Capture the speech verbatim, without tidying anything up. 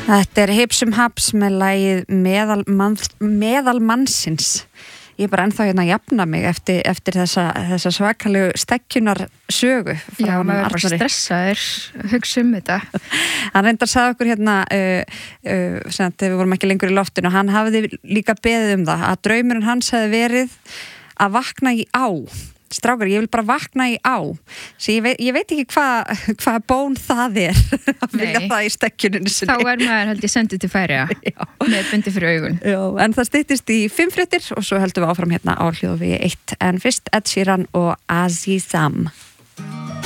Þetta er Hipsum Haps með lagið meðal, mann, meðal mannsins. Ég er bara ennþá hérna að jafna mig eftir, eftir þessa, þessa svakalegu stekkjunar sögu. Já, maður er bara stressaður, hugsa um þetta. Hann reyndar sagði okkur hérna, uh, uh, sem að við vorum ekki lengur í loftinu, hann hafði líka beðið um það, að draumurinn hans hefði verið að vakna í á. Strákar, ég vil bara vakna í á. Svo ég veit, ég veit ekki hvað hva bón það er að vilja það í stekkjuninu sinni. Þá er maður held ég sendið til Færeyja með bundi fyrir augun. Já, en það styttist í fimm fréttir og svo heldum við áfram hérna á Hljóðvegi eitt. En fyrst Ed Sheeran og Azizam.